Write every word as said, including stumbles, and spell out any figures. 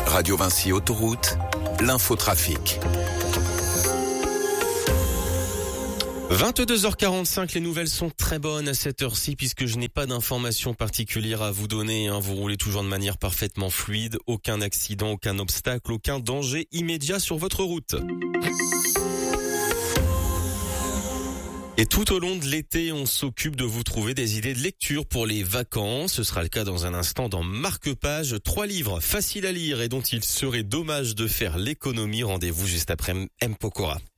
Radio Vinci Autoroute, l'infotrafic. vingt-deux heures quarante-cinq, les nouvelles sont très bonnes à cette heure-ci puisque je n'ai pas d'informations particulières à vous donner. Hein. Vous roulez toujours de manière parfaitement fluide, aucun accident, aucun obstacle, aucun danger immédiat sur votre route. Et tout au long de l'été, on s'occupe de vous trouver des idées de lecture pour les vacances. Ce sera le cas dans un instant dans Marque-Page. Trois livres faciles à lire et dont il serait dommage de faire l'économie. Rendez-vous juste après M. Pokora.